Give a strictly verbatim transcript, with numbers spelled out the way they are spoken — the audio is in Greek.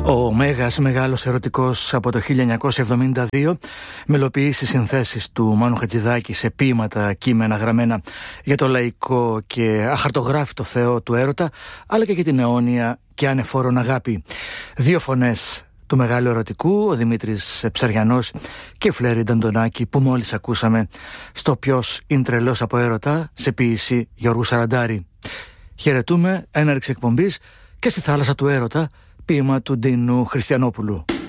Ο μέγας μεγάλος ερωτικός από το χίλια εννιακόσια εβδομήντα δύο μελοποιήσει συνθέσεις του Μάνου Χατζηδάκη σε ποίηματα κείμενα γραμμένα για το λαϊκό και αχαρτογράφητο Θεό του έρωτα, αλλά και για την αιώνια και ανεφόρον αγάπη. Δύο φωνές του μεγάλου ερωτικού, ο Δημήτρης Ψαριανός και η Φλέρη Νταντονάκη, που μόλις ακούσαμε στο «Ποιος είναι τρελός από έρωτα» σε ποίηση Γιώργου Σαραντάρη. Χαιρετούμε έναρξη εκπομπής και στη θάλασσα του έρωτα, ποίημα του Ντίνου Χριστιανόπουλου.